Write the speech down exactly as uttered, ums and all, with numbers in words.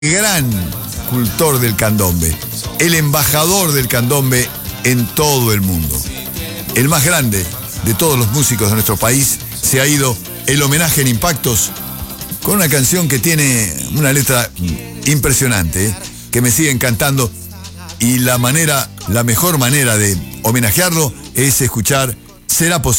gran cultor del candombe, el embajador del candombe en todo el mundo. El más grande de todos los músicos de nuestro país se ha ido. El homenaje en Impactos con una canción que tiene una letra impresionante, ¿eh? que me sigue encantando, y la manera, la mejor manera de homenajearlo es escuchar Será Posible.